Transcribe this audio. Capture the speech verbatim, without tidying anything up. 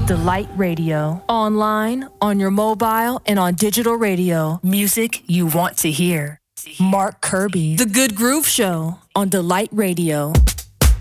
Delight Radio. Online, on your mobile, and on digital radio. Music you want to hear. Mark Kirby. The Good Groove Show on Delight Radio.